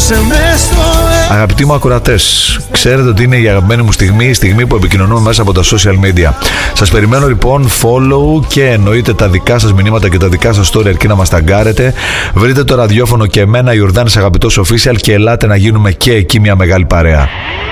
Αγαπητοί μου ακροατές, ξέρετε ότι είναι η αγαπημένη μου στιγμή, η στιγμή που επικοινωνούμε μέσα από τα social media. Σας περιμένω λοιπόν follow και εννοείται τα δικά σας μηνύματα και τα δικά σας story, αρκεί να μας ταγκάρετε. Βρείτε το ραδιόφωνο και εμένα, Ιορδάνης Αγαπητός Official, και ελάτε να γίνουμε και εκεί μια μεγάλη παρέα.